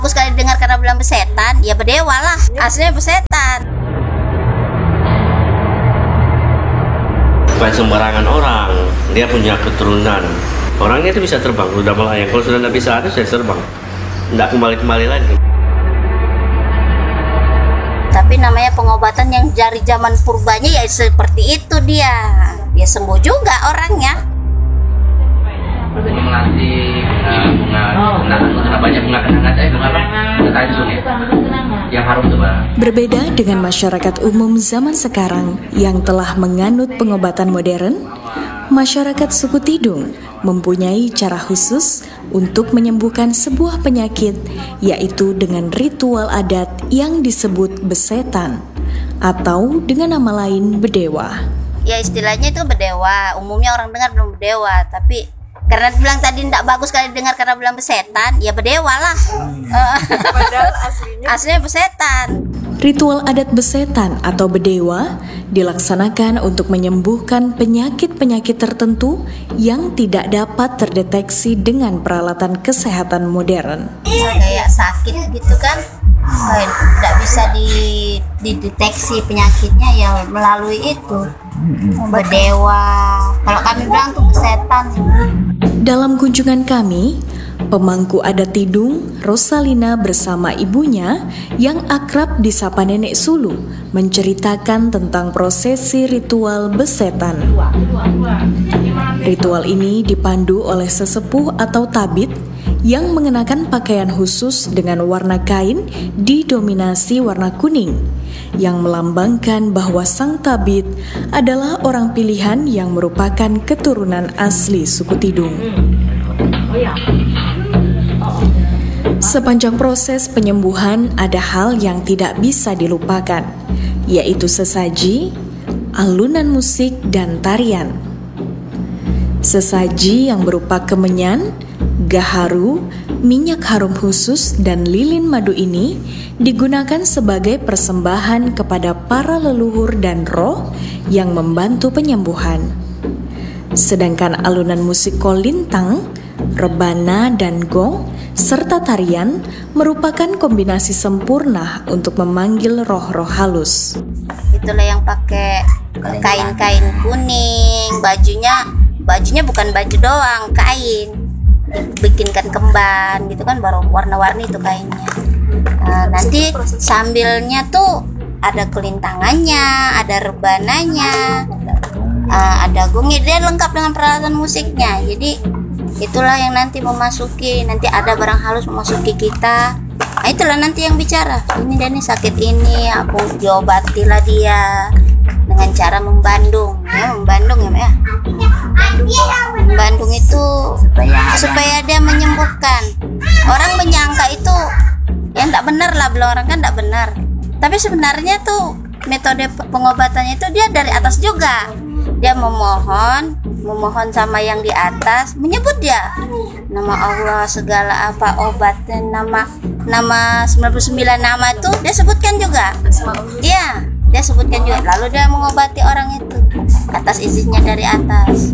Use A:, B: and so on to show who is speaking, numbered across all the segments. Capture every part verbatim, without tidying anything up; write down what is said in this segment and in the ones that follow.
A: Sekali dengar karena bilang besetan, ya berdewa lah, aslinya besetan.
B: Bukan sembarangan orang, dia punya keturunan. Orangnya itu bisa terbang, sudah melayang. Kalau sudah tidak bisa ada, saya terbang. Tidak kembali-kembali lagi.
A: Tapi namanya pengobatan yang dari zaman purbanya ya seperti itu dia. Ya sembuh juga orangnya.
C: Melatih bunga, bunga, bunga banyak bunga kenangan saya bunga apa? Tanjung ya, yang harum tuh bang.
D: Berbeda dengan masyarakat umum zaman sekarang yang telah menganut pengobatan modern, masyarakat suku Tidung mempunyai cara khusus untuk menyembuhkan sebuah penyakit, yaitu dengan ritual adat yang disebut besetan atau dengan nama lain bedewa.
A: Ya istilahnya itu bedewa, umumnya orang dengar belum bedewa, tapi karena bilang tadi tidak bagus kali dengar karena bilang besetan, ya berdewa lah.
E: Padahal aslinya
A: aslinya besetan.
D: Ritual adat besetan atau bedewa dilaksanakan untuk menyembuhkan penyakit-penyakit tertentu yang tidak dapat terdeteksi dengan peralatan kesehatan modern.
A: Kayak sakit gitu kan, kayak tidak bisa dideteksi penyakitnya ya melalui itu. Bedewa. Kalau kami bilang tuh besetan.
D: Dalam kunjungan kami, pemangku adat Tidung, Rosalina bersama ibunya yang akrab disapa Nenek Sulu menceritakan tentang prosesi ritual besetan. Ritual ini dipandu oleh sesepuh atau tabit yang mengenakan pakaian khusus dengan warna kain didominasi warna kuning, yang melambangkan bahwa sang tabit adalah orang pilihan yang merupakan keturunan asli suku Tidung. Sepanjang proses penyembuhan ada hal yang tidak bisa dilupakan, yaitu sesaji, alunan musik, dan tarian. Sesaji yang berupa kemenyan, gaharu, minyak harum khusus, dan lilin madu ini digunakan sebagai persembahan kepada para leluhur dan roh yang membantu penyembuhan. Sedangkan alunan musik kolintang, rebana, dan gong, serta tarian merupakan kombinasi sempurna untuk memanggil roh-roh halus.
A: Itulah yang pakai kain-kain kuning, bajunya bajunya bukan baju doang, kain. Bikinkan kemban gitu kan, baru warna-warni itu kainnya. Nah, nanti sambilnya tuh ada kelintangannya, ada rebananya, uh, ada gongnya, dia lengkap dengan peralatan musiknya. Jadi itulah yang nanti memasuki, nanti ada barang halus memasuki kita. Nah itulah nanti yang bicara, ini dan ini sakit ini, aku diobatilah dia dengan cara membandung, ya, membandung ya, ya. Membandung itu supaya, supaya dia menyembuhkan. Orang menyangka itu yang tak benar lah, belum orang kan tak benar. Tapi sebenarnya tuh metode pengobatannya itu dia dari atas juga. Dia memohon, memohon sama yang di atas, menyebut dia nama Allah, segala apa obatnya, nama nama sembilan puluh sembilan nama itu dia sebutkan juga. Iya, dia sebutkan juga. Lalu dia mengobati orang itu atas izinnya dari atas.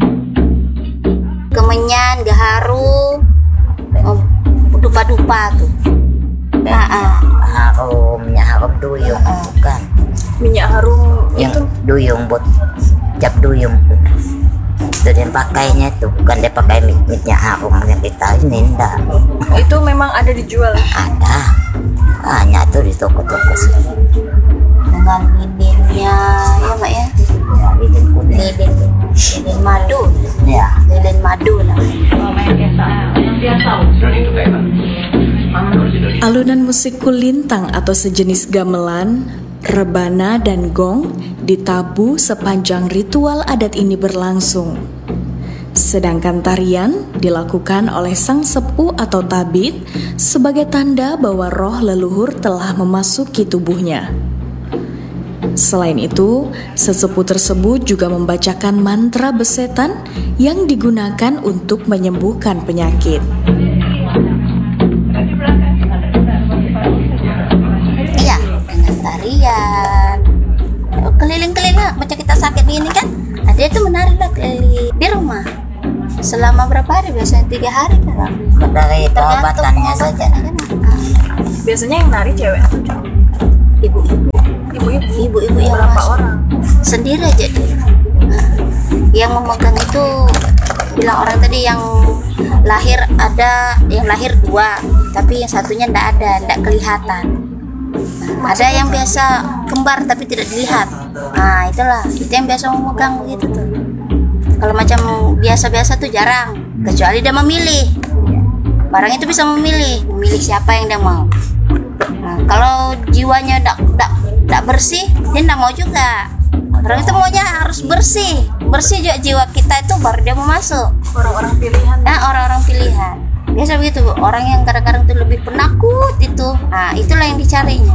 A: Kemenyan, gaharu, dupa-dupa tuh. Nah,
F: harumnya harum duyung bukan
E: minyak harum
F: yang
E: itu
F: duyung buat cap duyung itu dia pakainya tuh, bukan dia pakai minyak harum yang kita ini enggak.
E: Itu memang ada dijual.
F: Ada banyak tuh di toko-toko sini
A: dengan lilinnya ya Mbak ya,
F: ya, lilin kuning,
A: lilin lilin madu
F: ya,
A: lilin madu namanya.
D: Alunan musik kulintang atau sejenis gamelan, rebana, dan gong ditabuh sepanjang ritual adat ini berlangsung. Sedangkan tarian dilakukan oleh sang sepuh atau tabit sebagai tanda bahwa roh leluhur telah memasuki tubuhnya. Selain itu, sesepuh tersebut juga membacakan mantra besetan yang digunakan untuk menyembuhkan penyakit.
A: Iya, dengan tarian keliling-keliling macam kita sakit ini kan, ada itu menari lah keliling di rumah selama berapa hari, biasanya tiga hari kan,
F: dari pengobatannya saja.
A: Kan?
E: Biasanya yang nari cewek atau cowok?
A: Ibu-ibu,
E: Ibu-ibu.
A: ibu-ibu yang
E: Berapa
A: masuk.
E: orang?
A: Sendiri aja dia. Yang memegang itu bilang orang tadi yang lahir ada, yang lahir dua, tapi yang satunya ndak ada, ndak kelihatan. Ada yang biasa kembar tapi tidak dilihat. Nah itulah, itu yang biasa memegang begitu tuh. Kalau macam biasa-biasa tuh jarang, kecuali dia memilih. Barang itu bisa memilih, memilih siapa yang dia mau. Nah, kalau jiwanya ndak ndak ndak bersih, dia ndak mau juga. Orang itu maunya harus bersih, bersih juga jiwa kita itu baru dia mau masuk.
E: Orang-orang pilihan.
A: Nah orang-orang pilihan biasa begitu, orang yang kadang-kadang tuh lebih penakut itu, nah itulah yang dicarinya.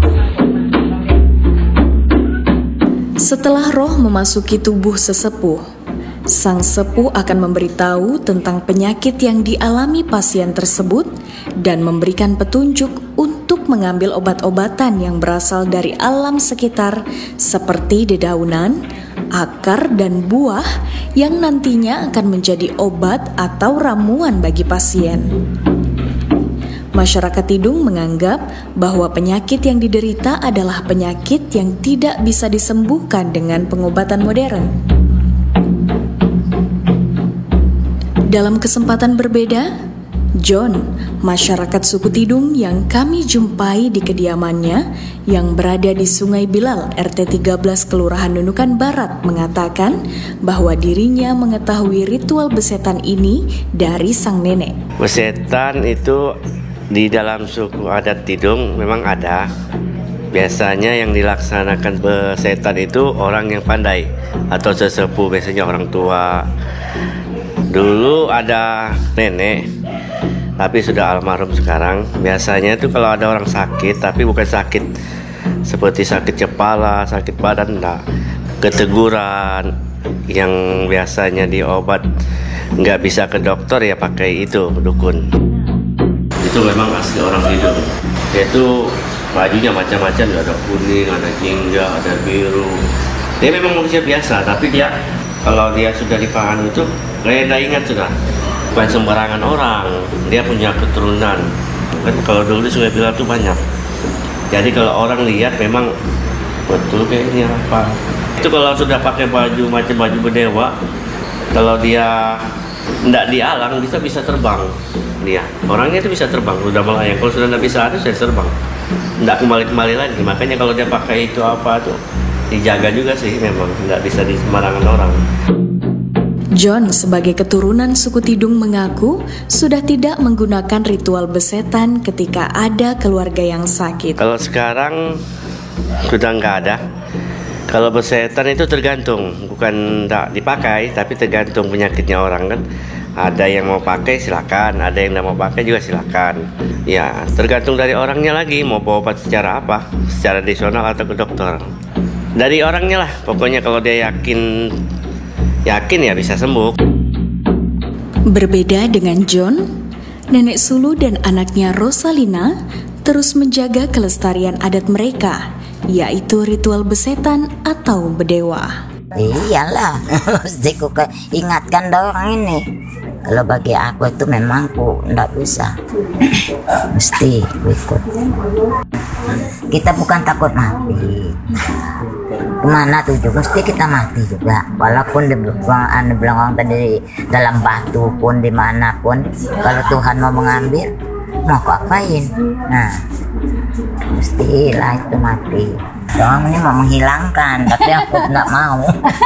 D: Setelah roh memasuki tubuh sesepuh, sang sepuh akan memberitahu tentang penyakit yang dialami pasien tersebut dan memberikan petunjuk untuk mengambil obat-obatan yang berasal dari alam sekitar seperti dedaunan, akar, dan buah yang nantinya akan menjadi obat atau ramuan bagi pasien. Masyarakat Tidung menganggap bahwa penyakit yang diderita adalah penyakit yang tidak bisa disembuhkan dengan pengobatan modern. Dalam kesempatan berbeda, John, masyarakat suku Tidung yang kami jumpai di kediamannya yang berada di Sungai Bilal, R T tiga belas Kelurahan Nunukan Barat, mengatakan bahwa dirinya mengetahui ritual besetan ini dari sang nenek.
B: Besetan itu di dalam suku adat Tidung memang ada. Biasanya yang dilaksanakan besetan itu orang yang pandai atau sesepuh, biasanya orang tua. Dulu ada nenek, tapi sudah almarhum sekarang. Biasanya itu kalau ada orang sakit, tapi bukan sakit seperti sakit kepala, sakit badan, enggak. Keteguran yang biasanya diobat nggak bisa ke dokter, ya pakai itu dukun. Itu memang asli orang Tidung. Yaitu bajunya macam-macam, ada kuning, ada jingga, ada biru. Dia memang manusia biasa, tapi dia kalau dia sudah dipahami itu kayak dah ingat sudah, bukan sembarangan orang. Dia punya keturunan. Kan kalau dulu di Sungai Bilal itu banyak. Jadi kalau orang lihat memang betul kayak ini apa. Itu kalau sudah pakai baju macam baju berdewa, kalau dia tidak di alang bisa bisa terbang. Dia orangnya itu bisa terbang, sudah melayang. Kalau sudah tidak bisa ada, saya terbang, tidak kembali kembali lagi. Makanya kalau dia pakai itu apa tuh dijaga juga sih, memang tidak bisa di sembarangan orang.
D: John sebagai keturunan suku Tidung mengaku sudah tidak menggunakan ritual besetan ketika ada keluarga yang sakit.
B: Kalau sekarang sudah nggak ada. Kalau besetan itu tergantung, bukan tidak dipakai, tapi tergantung penyakitnya orang kan. Ada yang mau pakai silakan, ada yang tidak mau pakai juga silakan. Ya tergantung dari orangnya lagi mau berobat secara apa, secara tradisional atau ke dokter. Dari orangnya lah, pokoknya kalau dia yakin yakin ya bisa sembuh.
D: Berbeda dengan John, nenek sulung dan anaknya Rosalina terus menjaga kelestarian adat mereka, yaitu ritual besetan atau bedewa.
F: Iyalah, mesti ku ke- ingatkan orang ini. Kalau bagi aku itu memang ku ndak bisa, mesti ku ikut. Kita bukan takut mati, kemana tuh juga mesti kita mati juga. Walaupun di belakang belakang tadi dalam batu pun dimanapun, kalau Tuhan mau mengambil, mau aku apain? Nah, mestilah itu mati. Orang ini mau menghilangkan, tapi aku tidak mau.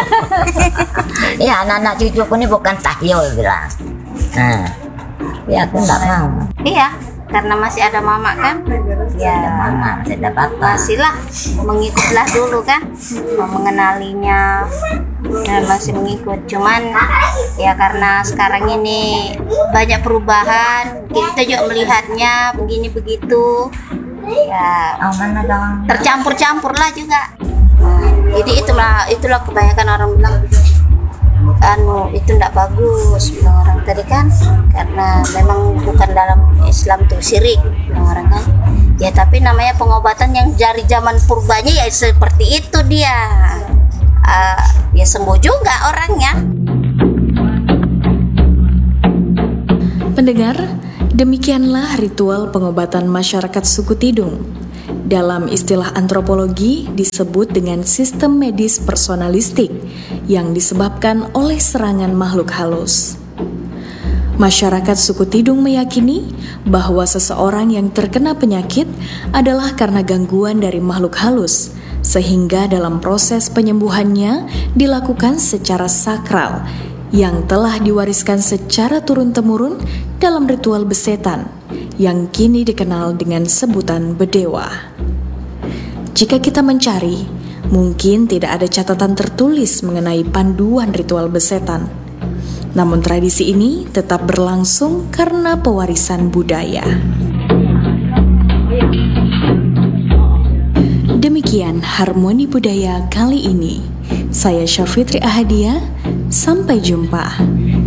F: Ya anak-anak cucuku ini bukan tahyul bilang. Nah, ya aku tidak mau.
A: Iya, karena masih ada mama kan,
F: Ya ada mama, masih ada papa.
A: pastilah mengikutlah dulu kan, mau mengenalinya dan masih mengikut. Cuman ya karena sekarang ini banyak perubahan, kita juga melihatnya begini begitu, ya
F: Oh mana dong?
A: tercampur-campur lah juga. Nah, jadi itulah itulah kebanyakan orang bilang anu itu tidak bagus, bilang orang tadi kan, karena memang bukan dalam Islam tuh syirik, bilang orang kan. Ya tapi namanya pengobatan yang dari zaman purbanya ya seperti itu dia. Uh, ya sembuh juga orangnya.
D: Pendengar, Demikianlah ritual pengobatan masyarakat suku Tidung. Dalam istilah antropologi disebut dengan sistem medis personalistik yang disebabkan oleh serangan makhluk halus. Masyarakat suku Tidung meyakini bahwa seseorang yang terkena penyakit adalah karena gangguan dari makhluk halus, sehingga dalam proses penyembuhannya dilakukan secara sakral yang telah diwariskan secara turun-temurun dalam ritual besetan yang kini dikenal dengan sebutan bedewa. Jika kita mencari, mungkin tidak ada catatan tertulis mengenai panduan ritual besetan. Namun tradisi ini tetap berlangsung karena pewarisan budaya. Demikian Harmoni Budaya kali ini. Saya Syafitri Ahadia, sampai jumpa.